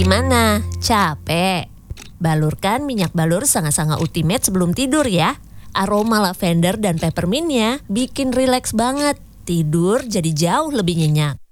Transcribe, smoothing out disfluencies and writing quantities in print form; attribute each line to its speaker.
Speaker 1: Gimana? Capek? Balurkan minyak balur Sanga-Sanga Ultimate sebelum tidur ya. Aroma lavender dan peppermintnya bikin rileks banget. Tidur jadi jauh lebih nyenyak.